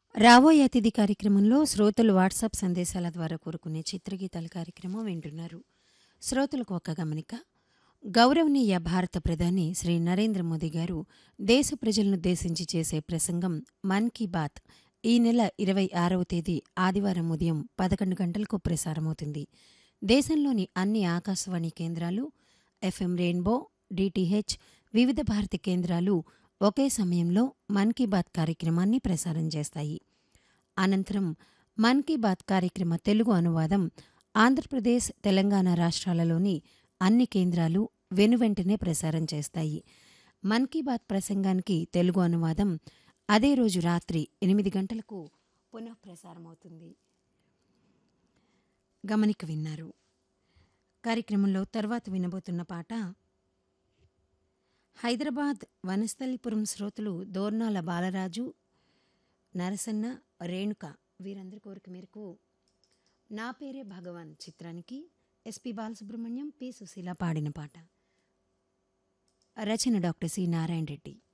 రాబోయే అతిథి కార్యక్రమంలో శ్రోతలు వాట్సాప్ సందేశాల ద్వారా కోరుకునే చిత్రగీతాల కార్యక్రమం వింటున్నారు. శ్రోతలకు ఒక గమనిక. గౌరవనీయ భారత ప్రధాని శ్రీ నరేంద్ర మోదీ గారు దేశ ప్రజలనుద్దేశించి చేసే ప్రసంగం మన్ కీ బాత్ ఈ నెల 26వ తేదీ ఆదివారం ఉదయం 11 గంటలకు ప్రసారమవుతుంది. దేశంలోని అన్ని ఆకాశవాణి కేంద్రాలు, ఎఫ్ఎం రెయిన్బో, డిటిహెచ్, వివిధ భారతి కేంద్రాలు ఒకే సమయంలో మన్ కీ బాత్ కార్యక్రమాన్ని ప్రసారం చేస్తాయి. అనంతరం మన్ కీ బాత్ కార్యక్రమ తెలుగు అనువాదం ఆంధ్రప్రదేశ్, తెలంగాణ రాష్ట్రాలలోని అన్ని కేంద్రాలు వెనువెంటనే ప్రసారం చేస్తాయి. మన్ కీ బాత్ ప్రసంగానికి తెలుగు అనువాదం అదే రోజు రాత్రి 8 గంటలకు పునఃప్రసారమవుతుంది. గమనిక విన్నారు. కార్యక్రమంలో తర్వాత వినబోతున్న పాట హైదరాబాద్ వనస్థలిపురం శ్రోతలు దోర్నాల బాలరాజు, నరసన్న, రేణుక వీరందరి కోరిక మేరకు నా పేరే భగవాన్ చిత్రానికి ఎస్పి బాలసుబ్రహ్మణ్యం, పి సుశీల పాడిన పాట. రచన డాక్టర్ సి నారాయణ రెడ్డి.